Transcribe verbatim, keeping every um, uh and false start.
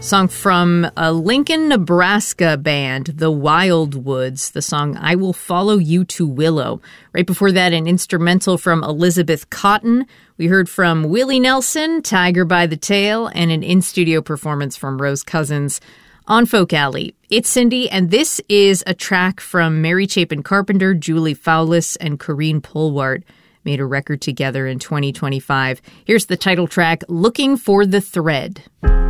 Song from a Lincoln, Nebraska band, the Wildwoods, the song I Will Follow You to Willow. Right before that, an instrumental from Elizabeth Cotten. We heard from Willie Nelson, Tiger by the Tail, and an in-studio performance from Rose Cousins on Folk Alley. It's Cindy, and this is a track from Mary Chapin Carpenter, Julie Fowlis, and Corinne Polwart. Made a record together in twenty twenty-five. Here's the title track, Looking for the Thread.